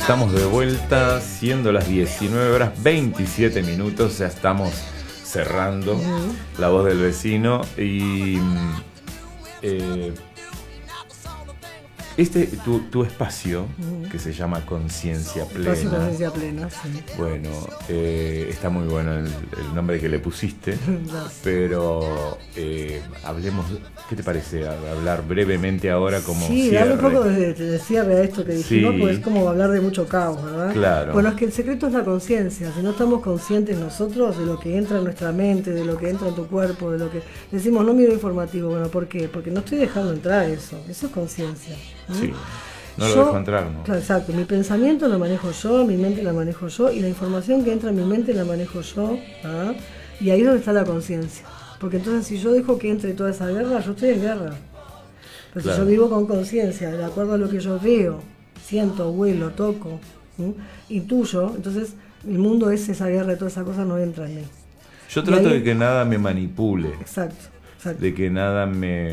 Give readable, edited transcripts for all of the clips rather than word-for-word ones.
estamos de vuelta, siendo las 19:27, ya estamos cerrando La Voz del Vecino y tu espacio que se llama Conciencia Plena. Conciencia Plena, sí. Bueno, está muy bueno el nombre que le pusiste, pero hablemos, ¿qué te parece hablar brevemente ahora como sí, cierre? Sí, un poco de cierre a esto que dijimos, Sí. porque es como hablar de mucho caos, ¿verdad? Claro. Bueno, es que el secreto es la conciencia. Si no estamos conscientes nosotros de lo que entra en nuestra mente, de lo que entra en tu cuerpo, de lo que decimos, no miro informativo. Bueno, ¿por qué? Porque no estoy dejando entrar eso. Eso es conciencia. Sí, no lo dejo entrar, ¿no? Claro, exacto, mi pensamiento lo manejo yo, mi mente la manejo yo, y la información que entra en mi mente la manejo yo, ¿ah? Y ahí es donde está la conciencia. Porque entonces si yo dejo que entre toda esa guerra, yo estoy en guerra. Pero Claro. si yo vivo con conciencia, de acuerdo a lo que yo veo, siento, huelo, toco, intuyo, entonces el mundo es esa guerra y todas esas cosas no entran en mí. Yo trato de que nada me manipule. Exacto. De que nada me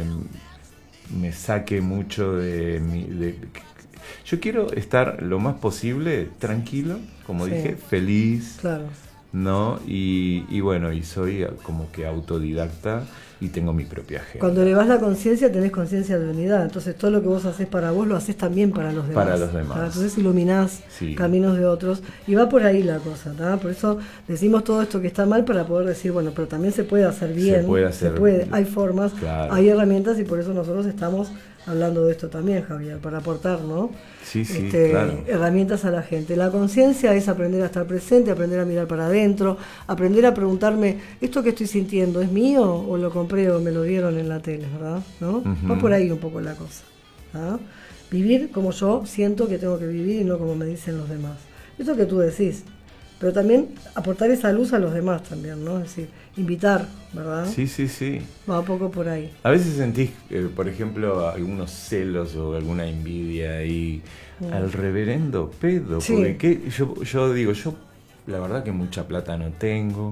saque mucho de mi... Yo quiero estar lo más posible tranquilo, como dije, feliz, claro. ¿no? Y bueno, y soy como que autodidacta y tengo mi propia agenda. Cuando elevás la conciencia tenés conciencia de unidad, entonces todo lo que vos haces para vos lo haces también para los demás. Para los demás. Entonces iluminás caminos de otros y va por ahí la cosa, ¿tá? Por eso decimos todo esto que está mal para poder decir, bueno, pero también se puede hacer bien, se puede, hay formas, claro. Hay herramientas y por eso nosotros estamos hablando de esto también, Javier, para aportar, ¿no? Sí, claro. Herramientas a la gente. La conciencia es aprender a estar presente, aprender a mirar para adentro, aprender a preguntarme, ¿esto que estoy sintiendo es mío o lo compré o me lo dieron en la tele, verdad? ¿No? Va por ahí un poco la cosa. ¿Ah? Vivir como yo siento que tengo que vivir y no como me dicen los demás. Eso que tú decís. Pero también aportar esa luz a los demás también, ¿no? Es decir, invitar, ¿verdad? Sí. Va un poco por ahí. A veces sentís, por ejemplo, algunos celos o alguna envidia y al reverendo pedo. Porque yo digo, yo la verdad que mucha plata no tengo.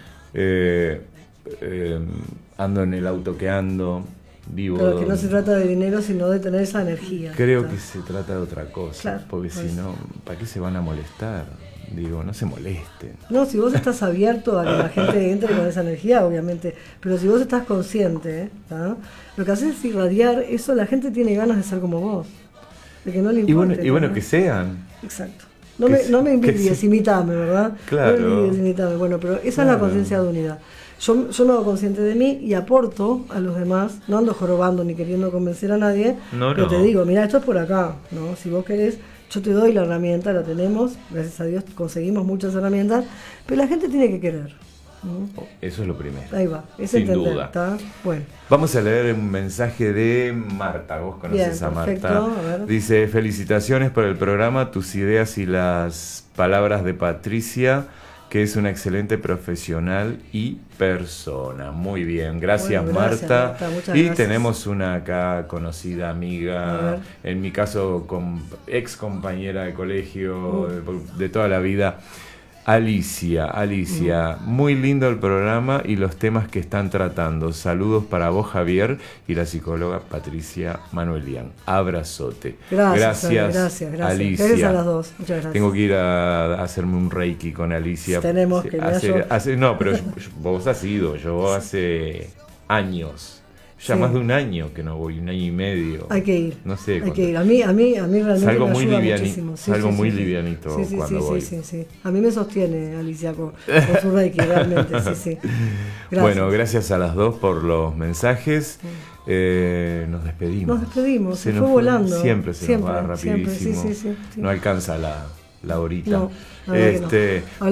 Ando en el auto que ando. Vivo. Pero que no se trata de dinero, sino de tener esa energía. Creo que se trata de otra cosa. Claro, porque si no, ¿para qué se van a molestar? Digo, no se molesten. No, si vos estás abierto a que la gente entre con esa energía, obviamente, pero si vos estás consciente, ¿tá? Lo que haces es irradiar eso, la gente tiene ganas de ser como vos, de que no le importe. Y bueno, que sean. Exacto. No me envidies, imitame, ¿verdad? Claro. No me envidies, imitame. Bueno, pero esa es la conciencia de unidad. Yo me hago consciente de mí y aporto a los demás, no ando jorobando ni queriendo convencer a nadie, pero te digo, mira, esto es por acá, ¿no? Si vos querés, yo te doy la herramienta, la tenemos, gracias a Dios conseguimos muchas herramientas, pero la gente tiene que querer. Eso es lo primero. Ahí va, es sin entender, duda. ¿está? Bueno. Vos a leer un mensaje de Marta, vos conoces a Marta. A ver. Dice, felicitaciones por el programa, tus ideas y las palabras de Patricia, que es una excelente profesional y persona. Muy bien, gracias, Marta. Muchas y gracias. Tenemos una acá conocida amiga, en mi caso ex compañera de colegio de toda la vida, Alicia, muy lindo el programa y los temas que están tratando. Saludos para vos, Javier, y la psicóloga Patricia Manuelian. Abrazote. Gracias, Alicia. Gracias a las dos. Muchas gracias. Tengo que ir a hacerme un reiki con Alicia. Tenemos que no, pero vos has ido, yo hace años. Ya más de un año que no voy, 1 año y medio. Hay que ir. No sé. Hay que ir. A mí realmente salgo me muy ayuda livianito. muchísimo. Salgo muy livianito cuando voy. Sí. A mí me sostiene Alicia con su reiki, realmente. Sí. Gracias. Bueno, gracias a las dos por los mensajes. Nos despedimos. Se fue volando. Siempre va rapidísimo. Sí. No alcanza la horita. No,